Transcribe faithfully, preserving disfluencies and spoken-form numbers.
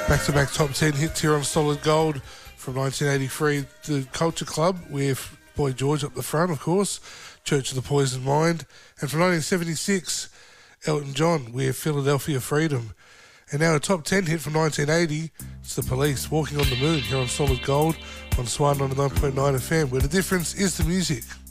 Back-to-back top ten hits here on Solid Gold from nineteen eighty-three. The Culture Club with Boy George up the front, of course. Church of the Poisoned Mind. And from nineteen seventy-six, Elton John with Philadelphia Freedom. And now a top ten hit from nineteen eighty. It's The Police, Walking on the Moon here on Solid Gold on Swan ninety-nine point nine F M, where the difference is the music.